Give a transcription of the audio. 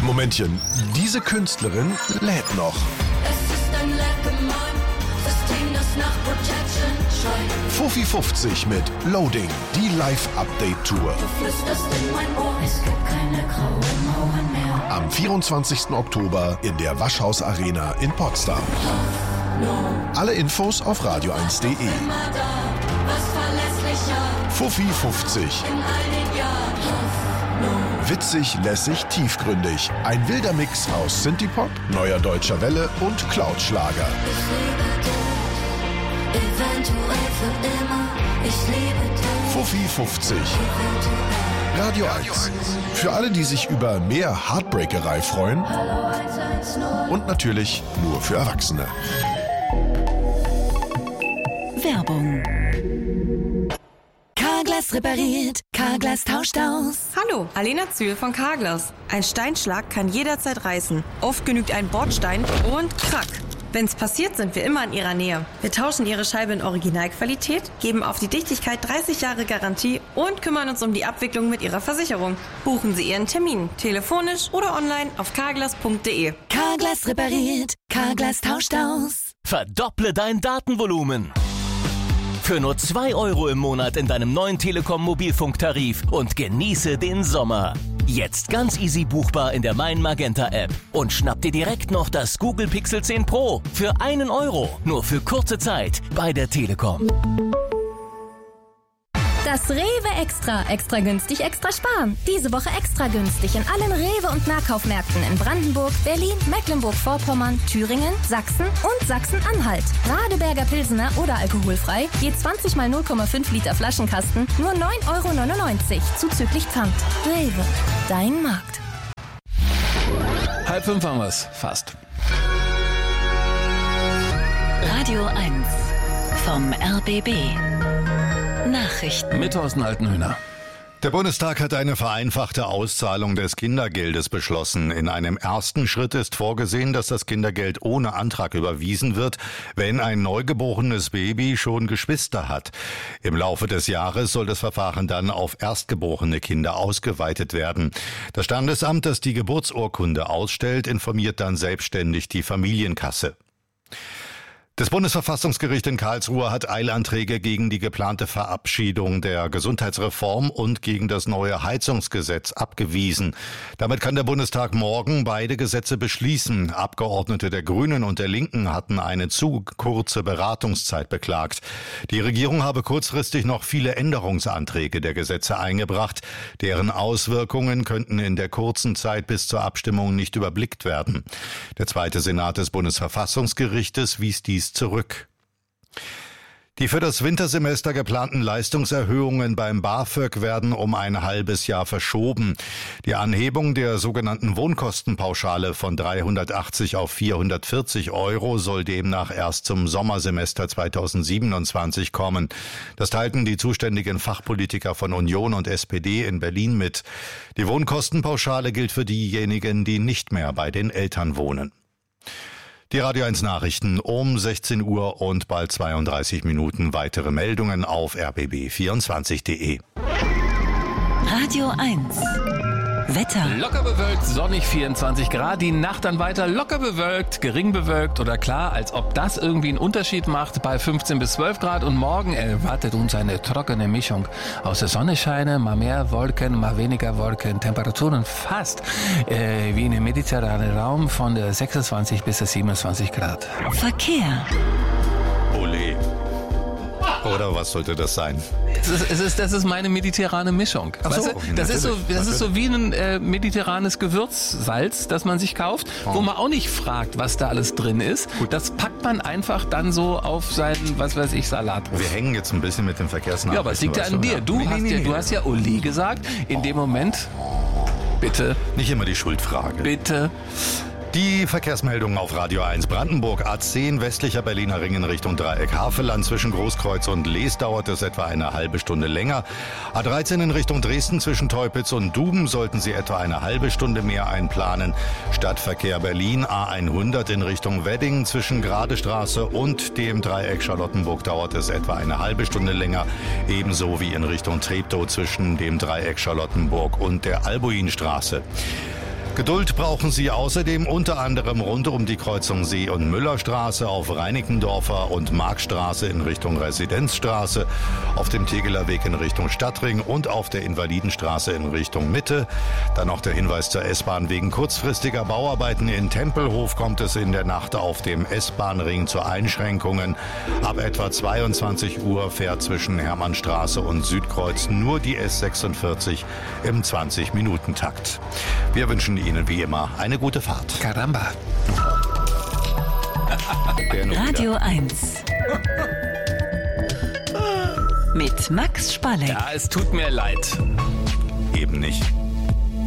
Momentchen, diese Künstlerin lädt noch. Es ist ein System, das nach Protection schreit. Fuffi 50 mit Loading, die Live-Update-Tour. Du flüsterst in mein Ohr, es gibt keine grauen Mauern mehr. Am 24. Oktober in der Waschhaus Arena in Potsdam. Alle Infos auf radio1.de. Immer da, was verlässlicher. Fuffi 50. In all den Jahren. Witzig, lässig, tiefgründig. Ein wilder Mix aus Synthie-Pop, neuer deutscher Welle und Cloud-Schlager. Ich liebe dich, eventuell für immer. Ich liebe dich. Fuffi 50. Radio 1. Für alle, die sich über mehr Heartbreakerei freuen. Hallo 110. Und natürlich nur für Erwachsene. Werbung. Carglass repariert, Carglass tauscht aus. Hallo, Alena Zühl von Carglass. Ein Steinschlag kann jederzeit reißen. Oft genügt ein Bordstein und krack. Wenn's passiert, sind wir immer in Ihrer Nähe. Wir tauschen Ihre Scheibe in Originalqualität, geben auf die Dichtigkeit 30 Jahre Garantie und kümmern uns um die Abwicklung mit Ihrer Versicherung. Buchen Sie Ihren Termin, telefonisch oder online auf carglass.de. Carglass repariert, Carglass tauscht aus. Verdopple dein Datenvolumen. Für nur 2 € im Monat in deinem neuen Telekom-Mobilfunktarif und genieße den Sommer. Jetzt ganz easy buchbar in der Mein Magenta App. Und schnapp dir direkt noch das Google Pixel 10 Pro für 1 €. Nur für kurze Zeit bei der Telekom. Das Rewe Extra günstig, extra sparen. Diese Woche extra günstig in allen Rewe- und Nahkaufmärkten in Brandenburg, Berlin, Mecklenburg-Vorpommern, Thüringen, Sachsen und Sachsen-Anhalt. Radeberger Pilsener oder alkoholfrei, je 20 mal 0,5 Liter Flaschenkasten, nur 9,99 € zuzüglich Pfand. Rewe, dein Markt. 4:30 haben wir's, fast. Radio 1 vom RBB. Nachrichten. Mit Thorsten Altenhöhner. Der Bundestag hat eine vereinfachte Auszahlung des Kindergeldes beschlossen. In einem ersten Schritt ist vorgesehen, dass das Kindergeld ohne Antrag überwiesen wird, wenn ein neugeborenes Baby schon Geschwister hat. Im Laufe des Jahres soll das Verfahren dann auf erstgeborene Kinder ausgeweitet werden. Das Standesamt, das die Geburtsurkunde ausstellt, informiert dann selbstständig die Familienkasse. Das Bundesverfassungsgericht in Karlsruhe hat Eilanträge gegen die geplante Verabschiedung der Gesundheitsreform und gegen das neue Heizungsgesetz abgewiesen. Damit kann der Bundestag morgen beide Gesetze beschließen. Abgeordnete der Grünen und der Linken hatten eine zu kurze Beratungszeit beklagt. Die Regierung habe kurzfristig noch viele Änderungsanträge der Gesetze eingebracht. Deren Auswirkungen könnten in der kurzen Zeit bis zur Abstimmung nicht überblickt werden. Der zweite Senat des Bundesverfassungsgerichtes wies dies zurück. Die für das Wintersemester geplanten Leistungserhöhungen beim BAföG werden um ein halbes Jahr verschoben. Die Anhebung der sogenannten Wohnkostenpauschale von 380 auf 440 € soll demnach erst zum Sommersemester 2027 kommen. Das teilten die zuständigen Fachpolitiker von Union und SPD in Berlin mit. Die Wohnkostenpauschale gilt für diejenigen, die nicht mehr bei den Eltern wohnen. Die Radio 1 Nachrichten um 16 Uhr und bald 32 Minuten. Weitere Meldungen auf rbb24.de. Radio 1 Wetter. Locker bewölkt, sonnig 24 Grad. Die Nacht dann weiter locker bewölkt, gering bewölkt oder klar, als ob das irgendwie einen Unterschied macht bei 15 bis 12 Grad. Und morgen erwartet uns eine trockene Mischung aus der Sonnenscheine, mal mehr Wolken, mal weniger Wolken. Temperaturen fast wie in dem mediterranen Raum von 26 bis 27 Grad. Verkehr. Ole. Oder was sollte das sein? Das ist meine mediterrane Mischung. Ach so, weißt du? Das ist so wie ein mediterranes Gewürzsalz, das man sich kauft, wo man auch nicht fragt, was da alles drin ist. Das packt man einfach dann so auf seinen, was weiß ich, Salat. Wir hängen jetzt ein bisschen mit dem Verkehrsnachrichten. Ja, aber es liegt ja an dir. Du hast ja Uli gesagt. In dem Moment, bitte. Nicht immer die Schuldfrage. Bitte. Die Verkehrsmeldungen auf Radio 1 Brandenburg. A10 westlicher Berliner Ring in Richtung Dreieck Havelland zwischen Großkreuz und Lees dauert es etwa eine halbe Stunde länger. A13 in Richtung Dresden zwischen Teupitz und Duben sollten Sie etwa eine halbe Stunde mehr einplanen. Stadtverkehr Berlin A100 in Richtung Wedding zwischen Gradestraße und dem Dreieck Charlottenburg dauert es etwa eine halbe Stunde länger. Ebenso wie in Richtung Treptow zwischen dem Dreieck Charlottenburg und der Albuinstraße. Geduld brauchen Sie außerdem unter anderem rund um die Kreuzung See- und Müllerstraße, auf Reinickendorfer und Markstraße in Richtung Residenzstraße, auf dem Tegeler Weg in Richtung Stadtring und auf der Invalidenstraße in Richtung Mitte. Dann noch der Hinweis zur S-Bahn: wegen kurzfristiger Bauarbeiten in Tempelhof kommt es in der Nacht auf dem S-Bahn-Ring zu Einschränkungen. Ab etwa 22 Uhr fährt zwischen Hermannstraße und Südkreuz nur die S46 im 20-Minuten-Takt. Wir wünschen Ihnen wie immer eine gute Fahrt. Caramba. Radio 1. Mit Max Spalleck. Ja, es tut mir leid. Eben nicht.